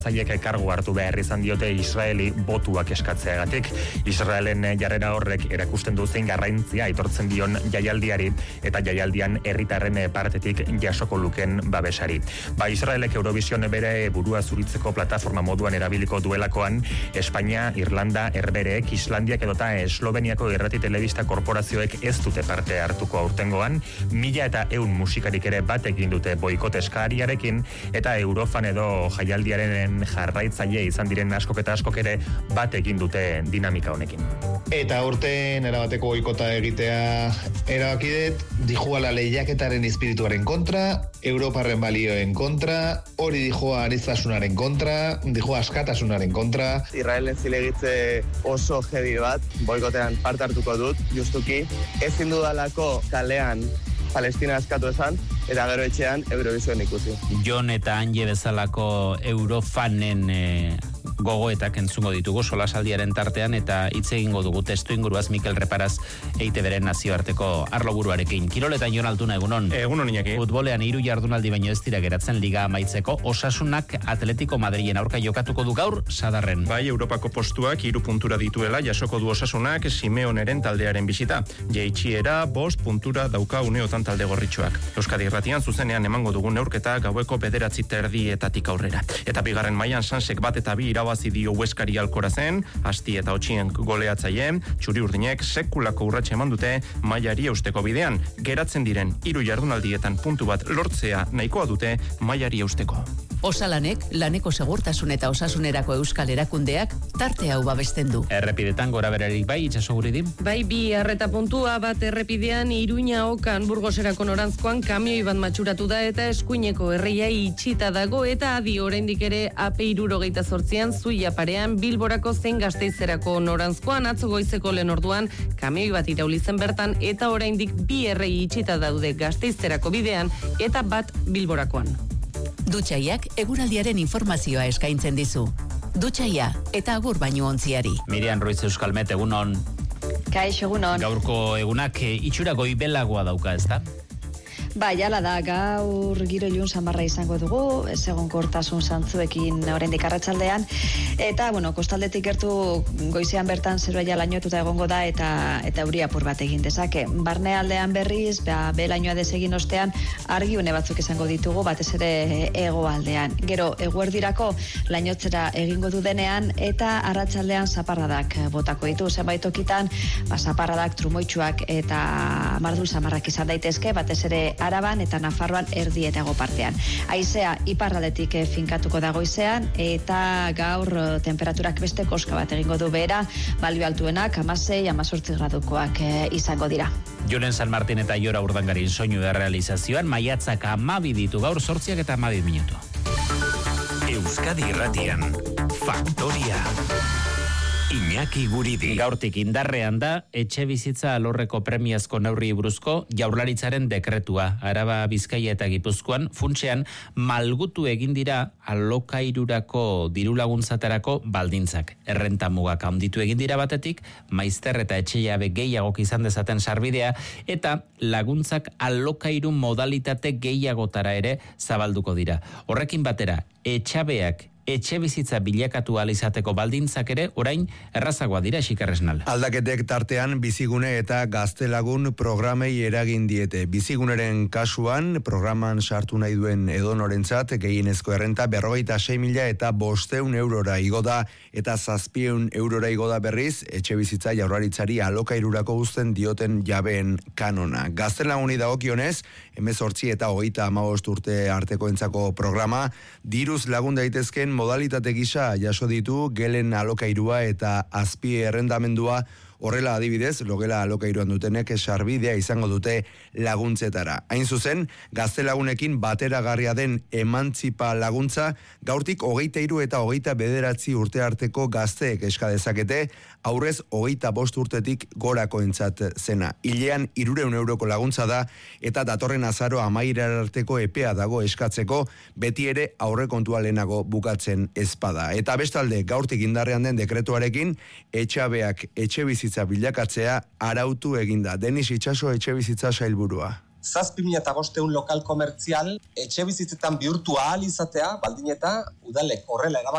Zaiek kargu hartu behar izan diote Israeli botuak eskatzeagatik. Israelen jarrera horrek erakusten du zein garrantzia aitortzen dion jaialdiari eta jaialdian herritarren partetik jasoko luken babesari. Israelek Eurovision bere burua zuritzeko plataforma moduan erabiliko duelakoan, Espainia, Irlanda, Herbereek, Islandiak edota Esloveniako irrati telebista korporazioek ez dute parte hartuko aurtengoan, 1,100 musikarik ere bat egin dute boikot eskariarekin, eta Eurofan edo jaialdiaren jarraitzaile izan diren askok eta askok ere bat egin dute dinamika honekin. Eta urten erabateko boikota egitea erabakidet, dijuala lehiaketaren espirituaren kontra, Europarren balioen kontra, hori dijoa aniztasunaren kontra, dijoa askatasunaren kontra. Israelen zilegitze oso heavy bat, boikotean parte hartuko dut, justuki, ezin dudalako kalean Palestina askatu esan, eta gero etxean Eurovision ikusi. Jon eta Anje bezalako Eurofanen gogoetak entzungo ditugu solasaldiaren tartean, eta hitz egingo dugu testu inguruaz Mikel Reparaz EITB-ren nazioarteko arloburuarekin. Kiroletan Jon Altuna, egunon. Egunon, Iñaki. Futbolean 3 jardunaldi baino ez dira geratzen liga amaitzeko. Osasunak Atletico Madrilen aurka jokatuko du gaur Sadarren. Bai, Europako postuak 3 puntura dituela jasoko du Osasunak Simeoneren taldearen bisita. Jaitsiera 5 puntura dauka uneotan talde gorritxoak. Euskadi Irratian zuzenean emango dugun neurketa gaueko 9:30 aurrera. Eta bigarren mailan Sansek 1 eta 2 irabazi dio Hueskari Alcorazen, Asti eta Otxien goleatzaile, txuri-urdinek sekulako urratxe eman dute mailari eusteko bidean. Geratzen diren 3 jardunaldietan puntu bat lortzea nahikoa dute mailari eusteko. Osalanek, laneko segurtasun eta osasunerako euskal erakundeak tarte hau babesten du. Errepidetan gora berarik bai, itxaso guridi? Bai, 2 arreta puntua, bat errepidean Iruña Okan Burgoserako norantzkoan kamioi bat matxuratu da eta eskuineko erreia itxita dago, eta adi oraindik ere AP 78an Zuia parean Bilborako zein Gasteizerako norantzkoan atzo goizeko lehen orduan kamioi bat irauli zen bertan, eta oraindik 2 errei itxita daude Gasteizerako bidean eta bat Bilborakoan. Dutxaiak eguraldiaren informazioa eskaintzen dizu. Dutxaia eta agur baino ontziari. Miriam Ruiz Euskalmet, egunon. Kaixo, egunon. Gaurko egunak itxura goibelagoa dauka, ezta? Ba, jala da, gaur giro ilun samarra izango dugu, egonkortasun zantzuekin oraindik arratsaldean, eta, kostaldetik gertu goizean bertan zerua ja lainotuta egongo da, eta euri apur bat egin dezake. Barnealdean berriz, behe-lainoa desegin ostean, argiune batzuk izango ditugu, batez ere hegoaldean. Gero, eguerdirako lainotzera egingo du denean, eta arratsaldean zaparradak botako ditu, zenbait tokitan, zaparradak, trumoitsuak eta mardu samarrak izan daitezke, batez ere Araban eta Nafarroan erdi eta hego partean. Haizea iparraldetik finkatuko da goizean, eta gaur temperaturak beste koska bat egingo du behera, balio altuenak 16-18 gradukoak izango dira. Julen San Martin eta Jora Urdangarin soinu errealizazioan, maiatzak 12 ditu gaur 8 eta 12 minutu. Euskadi Irratian, Faktoria. Iñaki Guridi. Gaurtik indarrean da, etxe bizitza alorreko premiazko neurri buruzko Jaurlaritzaren dekretua. Araba, Bizkaia eta Gipuzkoan funtsean malgutu egin dira alokairurako dirulaguntzatarako baldintzak. Errenta mugak handitu egin dira batetik, maizter eta etxejabe gehiagok izan dezaten sarbidea, eta laguntzak alokairu modalitate gehiagotara ere zabalduko dira. Horrekin batera, etxabeak etxe bizitza bilakatu alizateko baldintzak ere orain errazagoa dira Xikarresnal. Aldaketek tartean bizigune eta gaztelagun programei eragin diete. Biziguneren kasuan programan sartu nahi duen edonorentzat gehienezko errenta 46.000 eta 500 eurora igo da, eta 700 eurora igo da berriz etxe bizitza Jaurlaritzari alokairurako uzten dioten jabeen kanona. Gaztelaguni dagokionez 18 eta 35 urte artekoentzako programa diruz lagun daitezken modalitate gisa jaso ditu gelen alokairua eta azpi errendamendua. Horrela adibidez, logela alokairuan dutenek sarbidea izango dute laguntzetara. Hain zuzen, gaztelagunekin bateragarria den emantzipa laguntza, gaurtik 23 eta 29 urte arteko gazteek eska dezakete, aurrez 25 urtetik gorakoentzat zena. Hilean 300 euroko laguntza da, eta datorren azaro 13 arteko epea dago eskatzeko, beti ere aurrekontua lehenago bukatzen ezpada. Eta bestalde, gaurtik indarrean den dekretuarekin, etxabeak etxe bizitza bilakatzea arautu eginda. Denis Itxaso etxe bizitza sailburua. 7.500 lokal komertzial etxe bizitzetan bihurtu ahal izatea, baldin eta udalek horrela